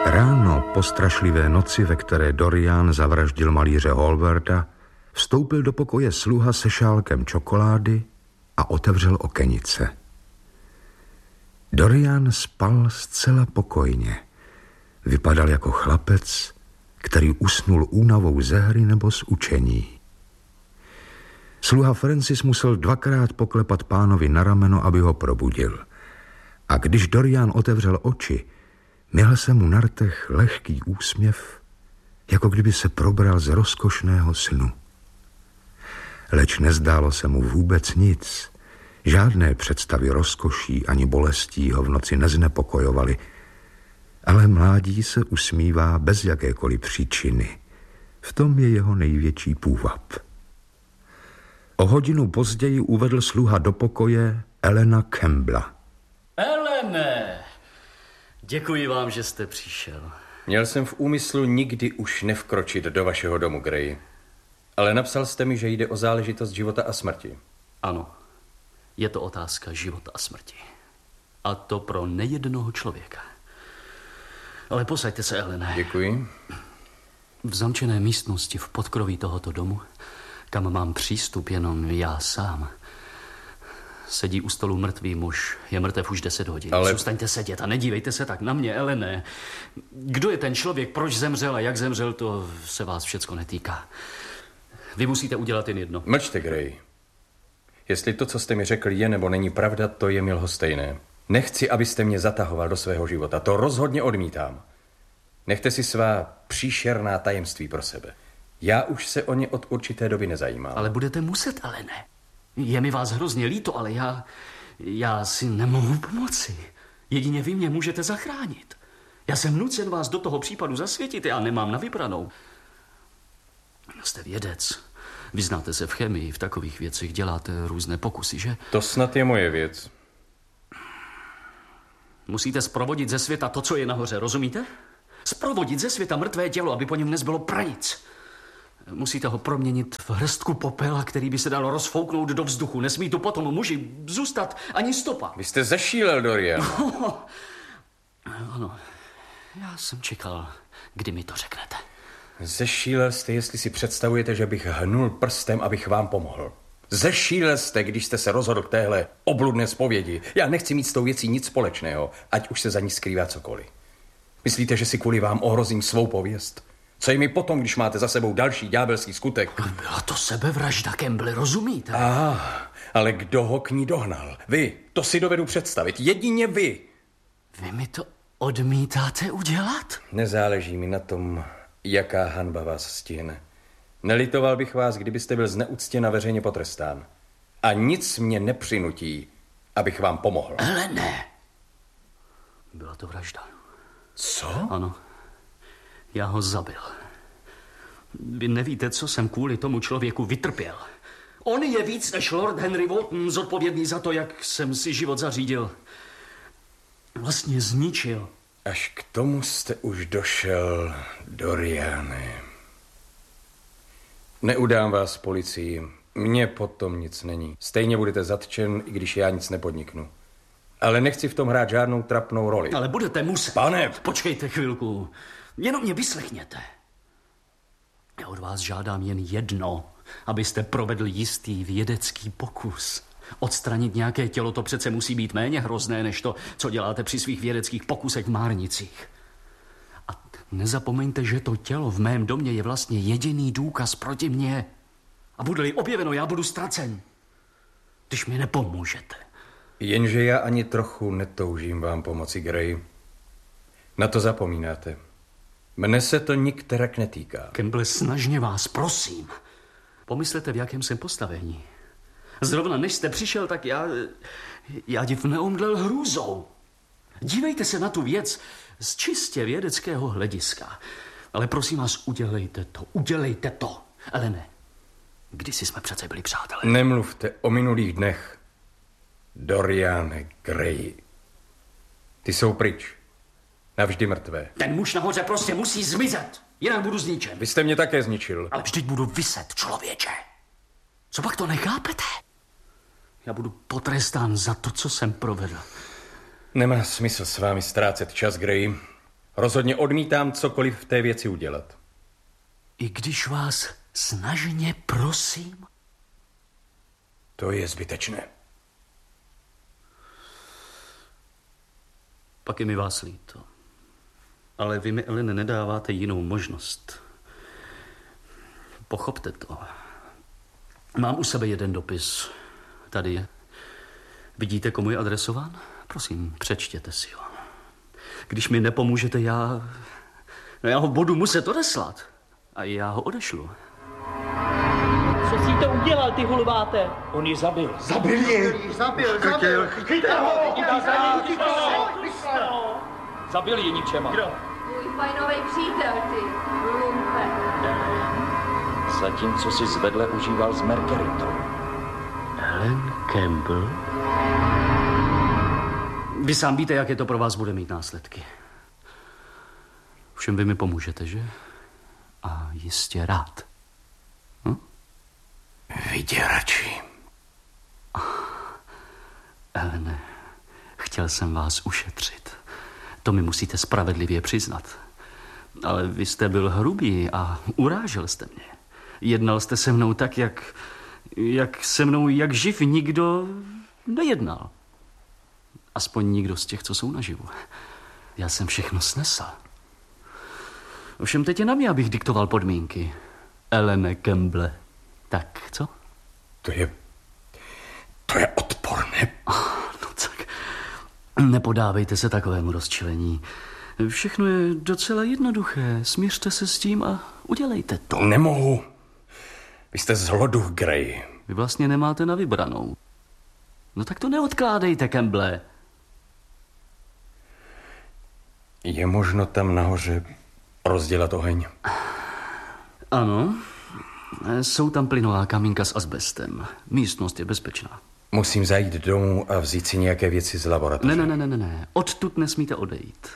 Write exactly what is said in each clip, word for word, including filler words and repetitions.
Ráno po strašlivé noci, ve které Dorian zavraždil malíře Hallwarda, vstoupil do pokoje sluha se šálkem čokolády a otevřel okenice. Dorian spal zcela pokojně. Vypadal jako chlapec, který usnul únavou ze hry nebo z učení. Sluha Francis musel dvakrát poklepat pánovi na rameno, aby ho probudil. A když Dorian otevřel oči, měl se mu na rtech lehký úsměv, jako kdyby se probral z rozkošného snu. Leč nezdálo se mu vůbec nic. Žádné představy rozkoší ani bolestí ho v noci neznepokojovaly, ale mládí se usmívá bez jakékoliv příčiny. V tom je jeho největší půvab. O hodinu později uvedl sluha do pokoje Elena Campbella. Elene, děkuji vám, že jste přišel. Měl jsem v úmyslu nikdy už nevkročit do vašeho domu, Gray. Ale napsal jste mi, že jde o záležitost života a smrti. Ano, je to otázka života a smrti. A to pro nejednoho člověka. Ale posaďte se, Elene. Děkuji. V zamčené místnosti v podkroví tohoto domu, kam mám přístup jenom já sám, sedí u stolu mrtvý muž. Je mrtev už deset hodin. Ale... Zůstaňte sedět a nedívejte se tak na mě, Elene. Kdo je ten člověk, proč zemřel a jak zemřel, to se vás všecko netýká. Vy musíte udělat jen jedno. Mlčte, Gray. Jestli to, co jste mi řekl, je nebo není pravda, to je mi lhostejné. Nechci, abyste mě zatahoval do svého života. To rozhodně odmítám. Nechte si svá příšerná tajemství pro sebe. Já už se o ně od určité doby nezajímám. Ale budete muset, ale ne. Je mi vás hrozně líto, ale já... Já si nemohu pomoci. Jedině vy mě můžete zachránit. Já jsem nucen vás do toho případu zasvětit. Já nemám na vybranou. Jste vědec. Vyznáte se v chemii, v takových věcech děláte různé pokusy, že? To snad je moje věc. Musíte zprovodit ze světa to, co je nahoře, rozumíte? Zprovodit ze světa mrtvé tělo, aby po něm nezbylo pranic. Musíte ho proměnit v hrstku popela, který by se dalo rozfouknout do vzduchu. Nesmí tu potom muži zůstat ani stopa. Vy jste zešílel, Dorian. No, ano, já jsem čekal, kdy mi to řeknete. Zešílel jste, jestli si představujete, že bych hnul prstem, abych vám pomohl. Zešílel jste, když jste se rozhodl k téhle obludné zpovědi. Já nechci mít s tou věcí nic společného, ať už se za ní skrývá cokoliv. Myslíte, že si kvůli vám ohrozím svou pověst? Co je mi potom, když máte za sebou další ďábelský skutek? Byla to sebevražda, Campbell, rozumíte? Aha, ale kdo ho k ní dohnal? Vy, to si dovedu představit, jedině vy. Vy mi to odmítáte udělat? Nezáleží mi na tom, jaká hanba vás stihne. Nelitoval bych vás, kdybyste byl zneuctěn a veřejně potrestán. A nic mě nepřinutí, abych vám pomohl. Ale ne. Byla to vražda. Co? Ano. Já ho zabil. Vy nevíte, co jsem kvůli tomu člověku vytrpěl. On je víc než Lord Henry Wotton zodpovědný za to, jak jsem si život zařídil. Vlastně zničil. Až k tomu jste už došel, Doriane. Neudám vás policii. Mně potom nic není. Stejně budete zatčen, i když já nic nepodniknu. Ale nechci v tom hrát žádnou trapnou roli. Ale budete muset. Pane! Počkejte chvilku. Jenom mě vyslechněte. Já od vás žádám jen jedno, abyste provedl jistý vědecký pokus. Odstranit nějaké tělo, to přece musí být méně hrozné, než to, co děláte při svých vědeckých pokusech v Márnicích. A nezapomeňte, že to tělo v mém domě je vlastně jediný důkaz proti mně. A bude-li objeveno, já budu ztracen, když mi nepomůžete. Jenže já ani trochu netoužím vám pomoci, Gray. Na to zapomínáte. Mne se to nikterak netýká. Campbell, snažně vás, prosím. Pomyslete, v jakém jsem postavení. Zrovna než jste přišel, tak já... Já div neomdlel hrůzou. Dívejte se na tu věc z čistě vědeckého hlediska. Ale prosím vás, udělejte to, udělejte to. Ale ne, kdysi jsme přece byli přátelé. Nemluvte o minulých dnech. Doriane Gray. Ty jsou pryč. Navždy mrtvé. Ten muž nahoře prostě musí zmizet, jinak budu zničen. Vy jste mě také zničil. Ale vždyť budu viset, člověče. Co pak to nechápete? Já budu potrestán za to, co jsem provedl. Nemá smysl s vámi ztrácet čas, Gray. Rozhodně odmítám cokoliv v té věci udělat. I když vás snažně prosím? To je zbytečné. Pak je mi vás líto. Ale vy mi, Ellen, nedáváte jinou možnost. Pochopte to. Mám u sebe jeden dopis. Tady je. Vidíte, komu je adresován? Prosím, přečtěte si ho. Když mi nepomůžete, já... No já ho budu muset odeslat. A já ho odešlu. Co jsi to udělal, ty hulváte? On ji zabil. Zabil ji! Zabil, zabil! Chyťte ho! Chyťte ho! Zabil ji ničema. Kdo? Tvůj fajnovej přítel, ty lumpe. Zatímco si zvedle užíval s Mercuritou. Ellen Campbell? Vy sám víte, jaké to pro vás bude mít následky. Všem vy mi pomůžete, že? A jistě rád. Hm? Vyděrači. Ellen, chtěl jsem vás ušetřit. To mi musíte spravedlivě přiznat. Ale vy jste byl hrubý a urážel jste mě. Jednal jste se mnou tak, jak, jak se mnou jak živ nikdo nejednal. Aspoň nikdo z těch, co jsou naživu. Já jsem všechno snesl. Ovšem teď je na mě, abych diktoval podmínky. Ellen Campbell. Tak, co? To je... To je odporné. Oh, no tak, nepodávejte se takovému rozčilení. Všechno je docela jednoduché. Smířte se s tím a udělejte to. Nemohu. Vy jste zloduch, Grey. Vy vlastně nemáte na vybranou. No tak to neodkládejte, Campbell. Je možno tam nahoře rozdělat oheň? Ano. Jsou tam plynová kamínka s asbestem. Místnost je bezpečná. Musím zajít domů a vzít si nějaké věci z laboratoře. Ne, ne, ne, ne, ne. Odtud nesmíte odejít.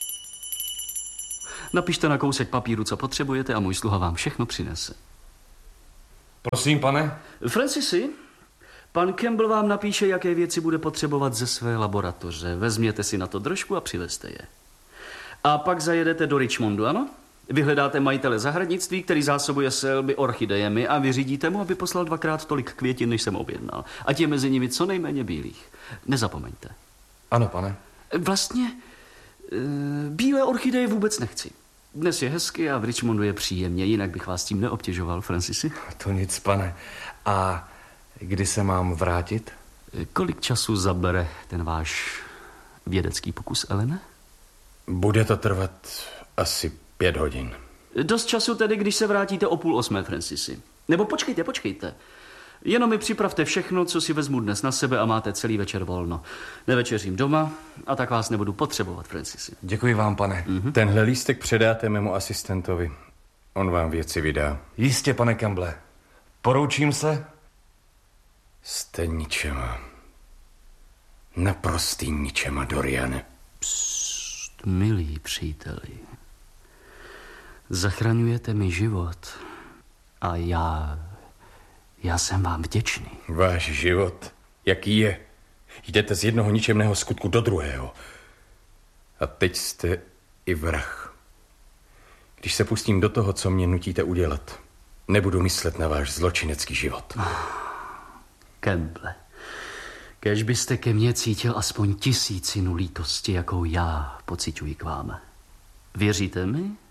Napište na kousek papíru, co potřebujete a můj sluha vám všechno přinese. Prosím, pane. Francisi, pan Campbell vám napíše, jaké věci bude potřebovat ze své laboratoře. Vezměte si na to držku a přivezte je. A pak zajedete do Richmondu, ano? Vyhledáte majitele zahradnictví, který zásobuje Selby orchidejemi a vyřídíte mu, aby poslal dvakrát tolik květin, než jsem objednal. Ať je mezi nimi co nejméně bílých. Nezapomeňte. Ano, pane. Vlastně e, bílé orchideje vůbec nechci. Dnes je hezky a v Richmondu je příjemně, jinak bych vás tím neobtěžoval, Francisi. To nic, pane. A kdy se mám vrátit? Kolik času zabere ten váš vědecký pokus, Ellen? Bude to trvat asi pět hodin. Dost času tedy, když se vrátíte o půl osmé, Francisi. Nebo počkejte, počkejte. Jenom mi připravte všechno, co si vezmu dnes na sebe a máte celý večer volno. Nevečeřím doma a tak vás nebudu potřebovat, Francisi. Děkuji vám, pane. Mm-hmm. Tenhle lístek předáte mému asistentovi. On vám věci vydá. Jistě, pane Campbell. Poroučím se? Jste ničema. Naprostý ničema, Doriane. Psst, milí příteli. Zachraňujete mi život a já... Já jsem vám vděčný. Váš život, jaký je? Jdete z jednoho ničemného skutku do druhého. A teď jste i vrah. Když se pustím do toho, co mě nutíte udělat, nebudu myslet na váš zločinecký život. Oh, Campbell, kéž byste ke mně cítil aspoň tisícinu lítosti, jakou já pociťuji k vám. Věříte mi?